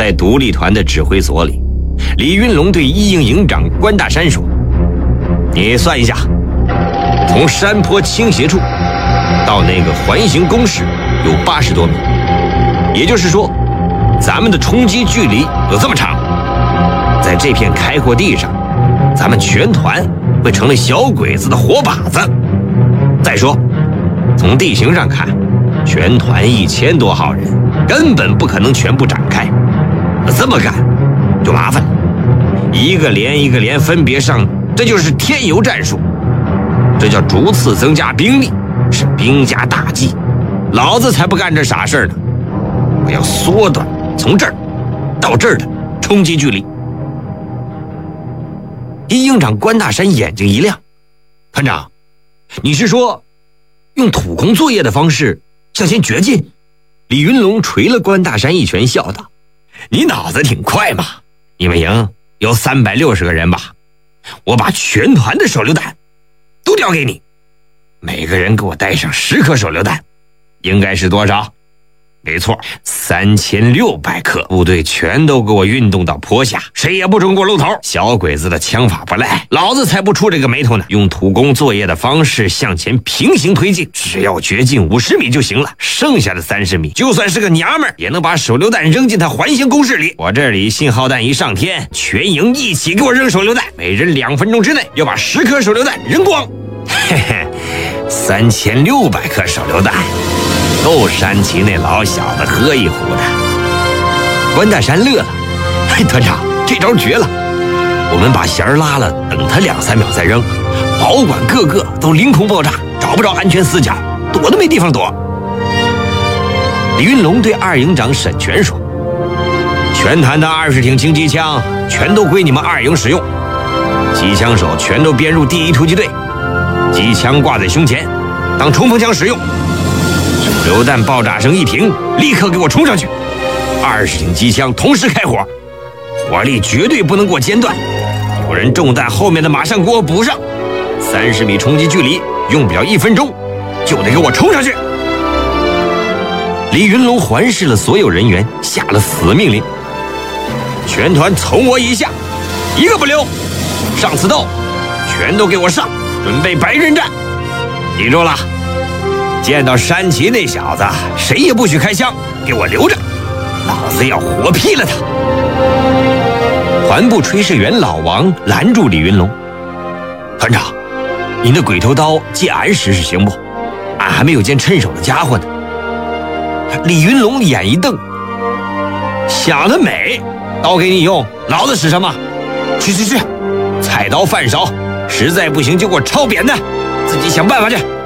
在独立团的指挥所里，李云龙对一营营长关大山说：“你算一下，从山坡倾斜处到那个环形工事有80多米，也就是说，咱们的冲击距离有这么长。在这片开阔地上，咱们全团会成了小鬼子的活靶子。再说，从地形上看，全团1000多号人，根本不可能全部展开。这么干就麻烦了，一个连一个连分别上，这就是添油战术，这叫逐次增加兵力，是兵家大忌。老子才不干这傻事呢！我要缩短从这儿到这儿的冲击距离。”一营长关大山眼睛一亮：“团长，你是说用土工作业的方式向前掘进？”李云龙捶了关大山一拳，笑道：“你脑子挺快嘛！你们营有360个人吧？我把全团的手榴弹都调给你，每个人给我带上10颗手榴弹，应该是多少？没错，3600克。部队全都给我运动到坡下，谁也不准过露头。小鬼子的枪法不赖，老子才不出这个眉头呢。用土工作业的方式向前平行推进，只要掘进50米就行了。剩下的30米，就算是个娘们儿也能把手榴弹扔进他环形工事里。我这里信号弹一上天，全营一起给我扔手榴弹，每人2分钟之内要把10颗手榴弹扔光。嘿嘿，3600颗手榴弹。够山崎那老小子喝一壶的。”关大山乐了：“嘿，团长，这招绝了！我们把弦拉了，等他2-3秒再扔，保管个个都凌空爆炸，找不着安全死角，躲都没地方躲。”李云龙对2营长沈全说：“全团的20挺轻机枪全都归你们2营使用，机枪手全都编入第1突击队，机枪挂在胸前，当冲锋枪使用。手榴弹爆炸声一停，立刻给我冲上去，20挺机枪同时开火，火力绝对不能给我间断。有人中弹后面的马上给我补上，30米冲击距离用不了1分钟，就得给我冲上去。”李云龙环视了所有人员，下了死命令：“全团从我以下一个不留，上刺刀，全都给我上，准备白刃战。记住了，见到山崎那小子，谁也不许开枪，给我留着，老子要活劈了他！”环部炊事员老王拦住李云龙：“团长，您的鬼头刀借俺使使行不？俺还没有件趁手的家伙呢。”李云龙眼一瞪：“想得美，刀给你用，老子使什么？去，菜刀饭勺，实在不行就给我抄扁担，自己想办法去。”